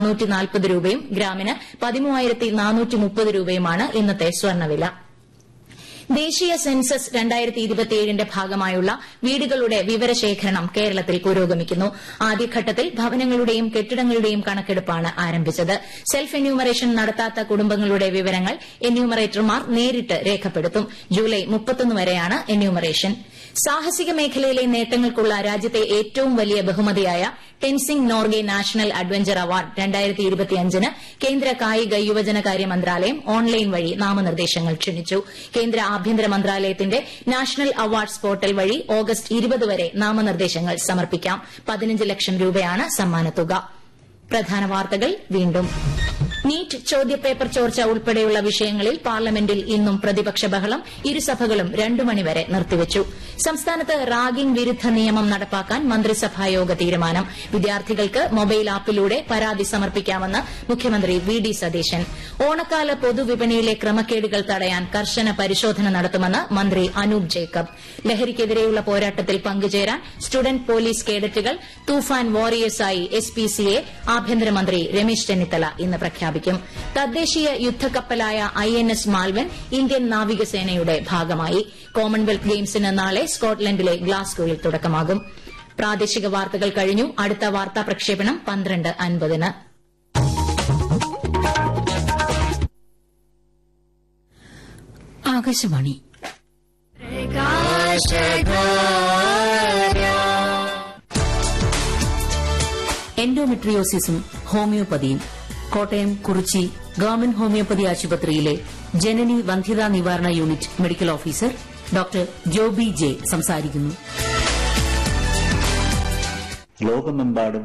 140 രൂപയും ഗ്രാമിന് 13,430 രൂപയുമാണ് ഇന്നത്തെ സ്വർണ്ണവില. ദേശീയ സെൻസസ് 2027ന്റെ ഭാഗമായുള്ള വീടുകളുടെ വിവരശേഖരണം കേരളത്തിൽ പുരോഗമിക്കുന്നു. ആദ്യഘട്ടത്തിൽ ഭവനങ്ങളുടെയും കെട്ടിടങ്ങളുടെയും കണക്കെടുപ്പാണ് ആരംഭിച്ചത്. സെൽഫ് എന്യൂമറേഷൻ നടത്താത്ത കുടുംബങ്ങളുടെ വിവരങ്ങൾ എന്യൂമറേറ്റർമാർ നേരിട്ട് രേഖപ്പെടുത്തും. ജൂലൈ 31 വരെയാണ് എന്യൂമറേഷൻ. സാഹസിക മേഖലയിലെ നേട്ടങ്ങൾക്കുള്ള രാജ്യത്തെ ഏറ്റവും വലിയ ബഹുമതിയായ Tenzing Norgay national adventure award 2025ന് കേന്ദ്ര കായിക യുവജനകാര്യ മന്ത്രാലയം ഓൺലൈൻ വഴി നാമനിർദ്ദേശങ്ങൾ ക്ഷണിച്ചു. കേന്ദ്ര ആഭ്യന്തര മന്ത്രാലയത്തിന്റെ നാഷണൽ അവാർഡ്സ് പോർട്ടൽ വഴി ഓഗസ്റ്റ് 20 വരെ നാമനിർദ്ദേശങ്ങൾ സമർപ്പിക്കാം. 15 ലക്ഷം രൂപയാണ് സമ്മാനത്തുക. പ്രധാന വാർത്തകൾ വീണ്ടും. നീറ്റ് ചോദ്യപേപ്പർ ചോർച്ച ഉൾപ്പെടെയുള്ള വിഷയങ്ങളിൽ പാർലമെന്റിൽ ഇന്നും പ്രതിപക്ഷ ബഹളം. ഇരുസഭകളും 2 മണിവരെ നിർത്തിവച്ചു. സംസ്ഥാനത്ത് റാഗിംഗ് വിരുദ്ധ നിയമം നടപ്പാക്കാൻ മന്ത്രിസഭായോഗ തീരുമാനം. വിദ്യാർത്ഥികൾക്ക് മൊബൈൽ ആപ്പിലൂടെ പരാതി സമർപ്പിക്കാമെന്ന് മുഖ്യമന്ത്രി വി.ഡി. സതീശൻ. ഓണക്കാല പൊതുവിപണിയിലെ ക്രമക്കേടുകൾ തടയാൻ കർശന പരിശോധന നടത്തുമെന്ന് മന്ത്രി അനൂപ് ജേക്കബ്. ലഹരിക്കെതിരെയുള്ള പോരാട്ടത്തിൽ പങ്കുചേരാൻ സ്റ്റുഡന്റ് പോലീസ് കേഡറ്റുകൾ തൂഫാൻ വാരിയേഴ്സായി എസ്പിസിയെ ആഭ്യന്തരമന്ത്രി രമേശ് ചെന്നിത്തല ഇന്ന് പ്രഖ്യാപിക്കും. തദ്ദേശീയ യുദ്ധക്കപ്പലായ INS മാൽവൻ ഇന്ത്യൻ നാവികസേനയുടെ ഭാഗമായി. കോമൺവെൽത്ത് ഗെയിംസിന് നാളെ സ്കോട്ട്ലൻഡിലെ ഗ്ലാസ്ഗോയിൽ തുടക്കമാകും. പ്രാദേശിക വാർത്തകൾ കഴിഞ്ഞു. അടുത്ത വാർത്താ പ്രക്ഷേപണം 12:50-ന്. ആകാശവാണി. എൻഡോമെട്രിയോസിസും ഹോമിയോപ്പതിയും. കോട്ടയം കുറിച്ചി ഗവൺമെന്റ് ഹോമിയോപ്പതി ആശുപത്രിയിലെ ജനനി വന്ധ്യതാ നിവാരണ unit medical officer doctor Joby J സംസാരിക്കുന്നു. ലോകമെമ്പാടും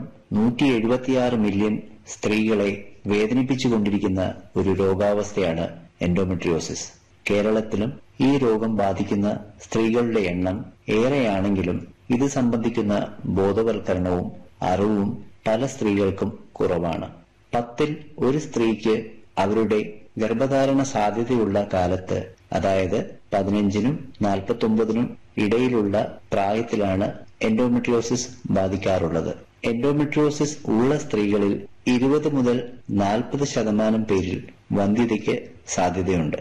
176 മില്യൺ സ്ത്രീകളെ വേദനിപ്പിച്ചുകൊണ്ടിരിക്കുന്ന ഒരു രോഗാവസ്ഥയാണ് എൻഡോമെട്രിയോസിസ്. കേരളത്തിലും ഈ രോഗം ബാധിക്കുന്ന സ്ത്രീകളുടെ എണ്ണം ഏറെയാണെങ്കിലും ഇത് സംബന്ധിക്കുന്ന ബോധവൽക്കരണവും അറിവും പല സ്ത്രീകൾക്കും കുറവാണ്. 10ൽ 1 സ്ത്രീക്ക് അവരുടെ ഗർഭധാരണ സാധ്യതയുള്ള കാലത്ത്, അതായത് 15നും 49നും ഇടയിലുള്ള പ്രായത്തിലാണ് എൻഡോമെട്രിയോസിസ് ബാധിക്കാറുള്ളത്. എൻഡോമെട്രിയോസിസ് ഉള്ള സ്ത്രീകളിൽ 20 മുതൽ 40% പേരിൽ വന്ധ്യതയ്ക്ക് സാധ്യതയുണ്ട്.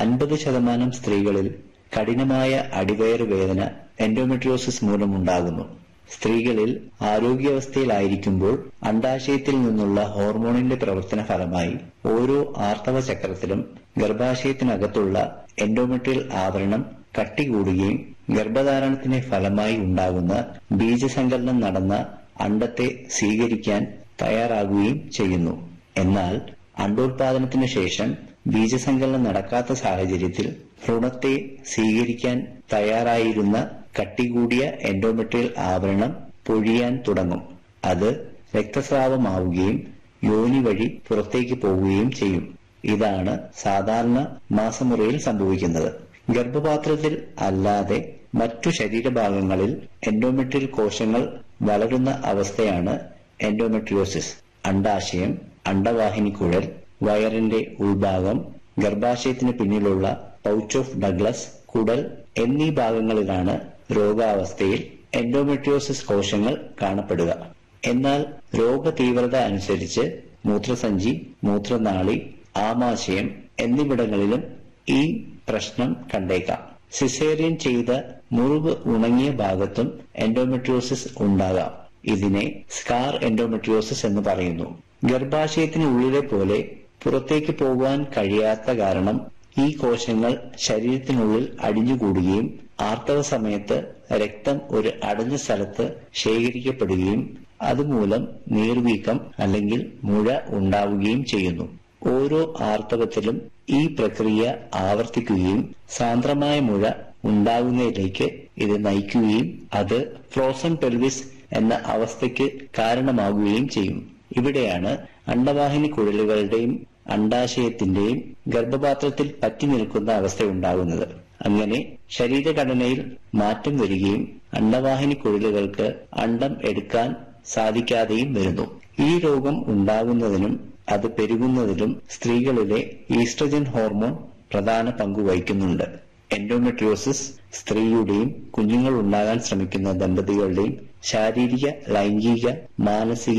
50% സ്ത്രീകളിൽ കഠിനമായ അടിവയറ് വേദന എൻഡോമെട്രിയോസിസ് മൂലമുണ്ടാകുന്നു. സ്ത്രീകളിൽ ആരോഗ്യാവസ്ഥയിലായിരിക്കുമ്പോൾ അണ്ഡാശയത്തിൽ നിന്നുള്ള ഹോർമോണിന്റെ പ്രവർത്തന ഫലമായി ഓരോ ആർത്തവ ചക്രത്തിലും ഗർഭാശയത്തിനകത്തുള്ള എൻഡോമെട്രിയൽ ആവരണം കട്ടികൂടുകയും ഗർഭധാരണത്തിന് ഫലമായി ഉണ്ടാകുന്ന ബീജസങ്കലനം നടന്ന അണ്ഡത്തെ സ്വീകരിക്കാൻ തയ്യാറാകുകയും ചെയ്യുന്നു. എന്നാൽ അണ്ഡോത്പാദനത്തിന് ശേഷം ബീജസങ്കലനം നടക്കാത്ത സാഹചര്യത്തിൽ ഭ്രൂണത്തെ സ്വീകരിക്കാൻ തയ്യാറായിരുന്ന കട്ടികൂടിയ എൻഡോമെട്രിയൽ ആവരണം പൊഴിയാൻ തുടങ്ങും. അത് രക്തസ്രാവമാവുകയും യോനി വഴി പുറത്തേക്ക് പോവുകയും ചെയ്യും. ഇതാണ് സാധാരണ മാസമുറയിൽ സംഭവിക്കുന്നത്. ഗർഭപാത്രത്തിൽ അല്ലാതെ മറ്റു ശരീരഭാഗങ്ങളിൽ എൻഡോമെട്രിയൽ കോശങ്ങൾ വളരുന്ന അവസ്ഥയാണ് എൻഡോമെട്രിയോസിസ്. അണ്ഡാശയം, അണ്ഡവാഹിനിക്കുഴൽ, വയറിന്റെ ഉൾഭാഗം, ഗർഭാശയത്തിന് പിന്നിലുള്ള പൗച്ച് ഓഫ് ഡഗ്ലസ്, കുടൽ എന്നീ ഭാഗങ്ങളിലാണ് രോഗാവസ്ഥയിൽ എൻഡോമെട്രിയോസിസ് കോശങ്ങൾ കാണപ്പെടുക. എന്നാൽ രോഗതീവ്രത അനുസരിച്ച് മൂത്രസഞ്ചി, മൂത്രനാളി, ആമാശയം എന്നിവിടങ്ങളിലും ഈ പ്രശ്നം കണ്ടേക്കാം. സിസേറിയൻ ചെയ്ത മുറിവ് ഉണങ്ങിയ ഭാഗത്തും എൻഡോമെട്രിയോസിസ് ഉണ്ടാകാം. ഇതിനെ സ്കാർ എൻഡോമെട്രിയോസിസ് എന്ന് പറയുന്നു. ഗർഭാശയത്തിന് ഉള്ളിലെ പോലെ പുറത്തേക്ക് പോകാൻ കഴിയാത്ത കാരണം ഈ കോശങ്ങൾ ശരീരത്തിനുള്ളിൽ അടിഞ്ഞുകൂടുകയും ആർത്തവ സമയത്ത് രക്തം ഒരു അടഞ്ഞ സ്ഥലത്ത് ശേഖരിക്കപ്പെടുകയും അതുമൂലം നീർവീക്കം അല്ലെങ്കിൽ മുഴ ഉണ്ടാവുകയും ചെയ്യുന്നു. ഓരോ ആർത്തവത്തിലും ഈ പ്രക്രിയ ആവർത്തിക്കുകയും സാന്ദ്രമായ മുഴ ഉണ്ടാകുന്നതിലേക്ക് ഇത് നയിക്കുകയും അത് ഫ്രോസൺ പെൽവിസ് എന്ന അവസ്ഥയ്ക്ക് കാരണമാകുകയും ചെയ്യും. ഇവിടെയാണ് അണ്ഡവാഹിനി കുഴലുകളുടെയും അണ്ഡാശയത്തിന്റെയും ഗർഭപാത്രത്തിൽ പറ്റി നിൽക്കുന്ന അവസ്ഥയുണ്ടാകുന്നത്. അങ്ങനെ ശരീരഘടനയിൽ മാറ്റം വരികയും അണ്ഡവാഹിനി കുഴലുകൾക്ക് അണ്ഡം എടുക്കാൻ സാധിക്കാതെയും വരുന്നു. ഈ രോഗം ഉണ്ടാകുന്നതിനും അത് പെരുകുന്നതിലും സ്ത്രീകളിലെ ഈസ്ട്രജൻ ഹോർമോൺ പ്രധാന പങ്ക് വഹിക്കുന്നുണ്ട്. എൻഡോമെട്രിയോസിസ് സ്ത്രീയുടെയും കുഞ്ഞുങ്ങൾ ഉണ്ടാകാൻ ശ്രമിക്കുന്ന ദമ്പതികളുടെയും ശാരീരിക, ലൈംഗിക, മാനസിക,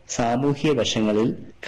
സാമൂഹ്യ വശങ്ങളിൽ